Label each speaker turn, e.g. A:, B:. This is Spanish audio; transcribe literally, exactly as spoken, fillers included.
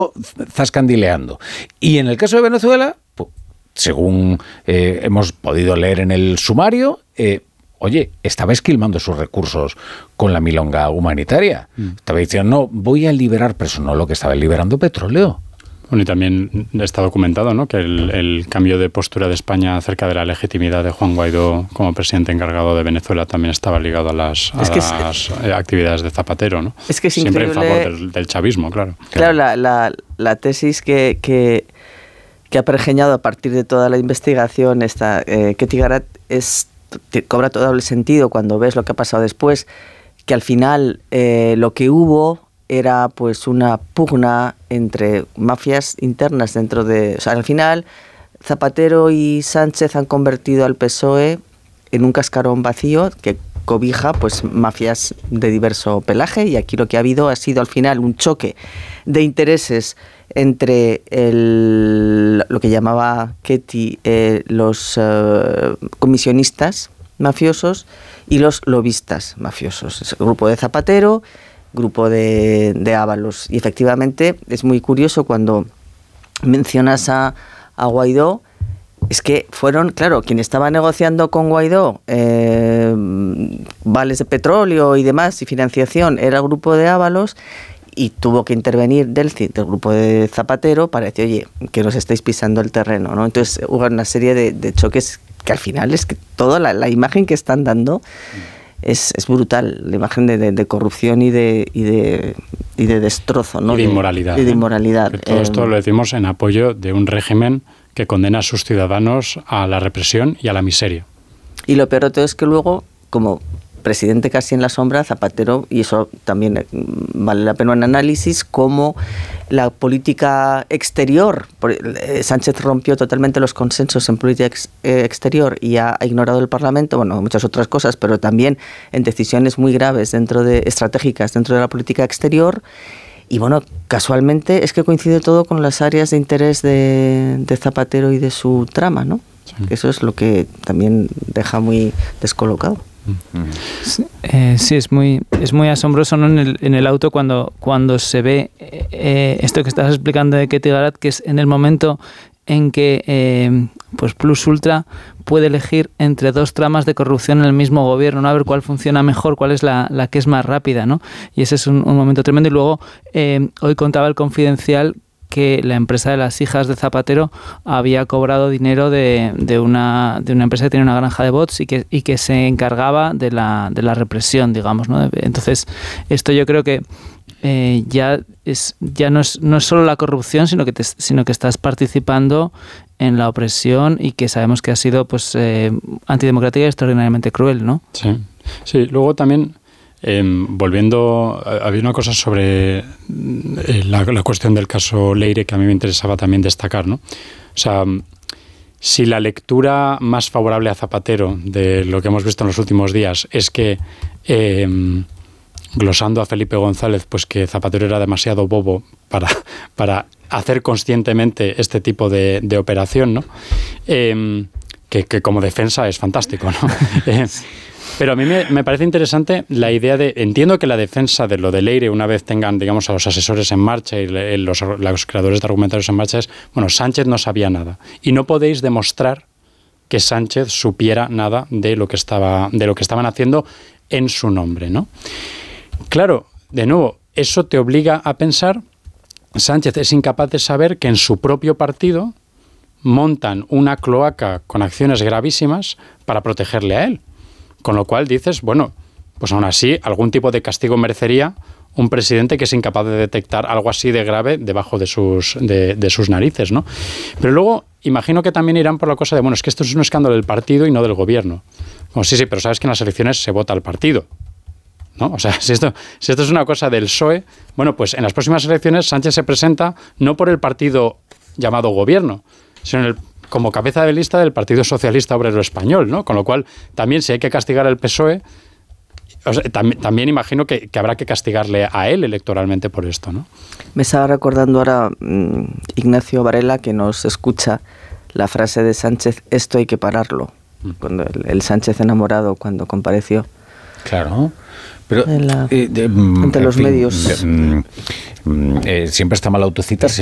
A: zascandileando. Y en el caso de Venezuela, pues, según eh, hemos podido leer en el sumario, eh, oye, estaba esquilmando sus recursos con la milonga humanitaria. Mm. Estaba diciendo, no, voy a liberar presos, no, lo que estaba liberando petróleo.
B: Bueno, y también está documentado, ¿no?, que el, el cambio de postura de España acerca de la legitimidad de Juan Guaidó como presidente encargado de Venezuela también estaba ligado a las, a las es, actividades de Zapatero, ¿no?
C: Es que es
B: siempre
C: increíble,
B: en favor del, del chavismo, claro.
C: Claro, la, la, la tesis que, que, que ha pergeñado a partir de toda la investigación esta eh, Ketty Garat es, te cobra todo el sentido cuando ves lo que ha pasado después, que al final eh, lo que hubo era pues una pugna entre mafias internas dentro de... O sea, al final Zapatero y Sánchez han convertido al P S O E en un cascarón vacío que cobija pues mafias de diverso pelaje, y aquí lo que ha habido ha sido al final un choque de intereses entre el, lo que llamaba Ketty eh, los eh, comisionistas mafiosos y los lobistas mafiosos. Es el grupo de Zapatero, grupo de, de Ábalos. Y efectivamente es muy curioso cuando mencionas a, a Guaidó, es que fueron, claro, quien estaba negociando con Guaidó eh, vales de petróleo y demás y financiación era el grupo de Ábalos, y tuvo que intervenir del, del grupo de Zapatero para decir, oye, que nos estáis pisando el terreno, ¿no? Entonces hubo una serie de, de choques que al final es que toda la, la imagen que están dando Es, es brutal, la imagen de, de, de corrupción y de, y de y de destrozo, ¿no?
B: Y de inmoralidad.
C: Y de inmoralidad.
B: ¿eh? Todo eh, esto lo decimos en apoyo de un régimen que condena a sus ciudadanos a la represión y a la miseria.
C: Y lo peor de todo es que luego, como presidente casi en la sombra, Zapatero, y eso también vale la pena un análisis, como la política exterior, Sánchez rompió totalmente los consensos en política ex, eh, exterior y ha, ha ignorado el Parlamento, bueno, muchas otras cosas, pero también en decisiones muy graves dentro de estratégicas dentro de la política exterior. Y bueno, casualmente es que coincide todo con las áreas de interés de, de Zapatero y de su trama, ¿no? Sí. Eso es lo que también deja muy descolocado.
D: Sí, eh, sí, es muy es muy asombroso, ¿no? en, el, en el auto cuando, cuando se ve eh, esto que estás explicando de Ketty Garat, que es en el momento en que eh, pues Plus Ultra puede elegir entre dos tramas de corrupción en el mismo gobierno, ¿no? A ver cuál funciona mejor, cuál es la, la que es más rápida, ¿no? Y ese es un, un momento tremendo. Y luego eh, hoy contaba el Confidencial que la empresa de las hijas de Zapatero había cobrado dinero de, de, una, de una empresa que tenía una granja de bots y que, y que se encargaba de la, de la represión, digamos, ¿no? Entonces, esto yo creo que eh, ya es ya no es, no es solo la corrupción, sino que, te, sino que estás participando en la opresión y que sabemos que ha sido pues eh, antidemocrática y extraordinariamente cruel, ¿no?
B: Sí, sí. Luego también... Eh, volviendo, había una cosa sobre eh, la, la cuestión del caso Leire que a mí me interesaba también destacar, ¿no? O sea, si la lectura más favorable a Zapatero de lo que hemos visto en los últimos días es que, eh, glosando a Felipe González, pues que Zapatero era demasiado bobo para, para hacer conscientemente este tipo de, de operación, ¿no? Eh, que, que como defensa es fantástico, ¿no? eh, Pero a mí me, me parece interesante la idea de... Entiendo que la defensa de lo de Leire, una vez tengan, digamos, a los asesores en marcha y le, los, los creadores de argumentarios en marcha, es, bueno, Sánchez no sabía nada. Y no podéis demostrar que Sánchez supiera nada de lo que estaba, de lo que estaban haciendo en su nombre, ¿no? Claro, de nuevo, eso te obliga a pensar, Sánchez es incapaz de saber que en su propio partido montan una cloaca con acciones gravísimas para protegerle a él. Con lo cual dices, bueno, pues aún así algún tipo de castigo merecería un presidente que es incapaz de detectar algo así de grave debajo de sus, de, de sus narices, ¿no? Pero luego imagino que también irán por la cosa de, bueno, es que esto es un escándalo del partido y no del gobierno. Bueno, sí, sí, pero sabes que en las elecciones se vota al partido, ¿no? O sea, si esto, si esto es una cosa del P S O E, bueno, pues en las próximas elecciones Sánchez se presenta no por el partido llamado gobierno, sino en el como cabeza de lista del Partido Socialista Obrero Español, ¿no? Con lo cual, también si hay que castigar al P S O E, o sea, tam, también imagino que, que habrá que castigarle a él electoralmente por esto, ¿no?
C: Me estaba recordando ahora mmm, Ignacio Varela, que nos escucha la frase de Sánchez, esto hay que pararlo, mm. cuando el, el Sánchez enamorado, cuando compareció
A: Claro. Pero
C: la,
A: eh, de, mm,
C: entre los
A: fin,
C: medios.
A: De, mm, mm, eh, siempre está mal autocitarse.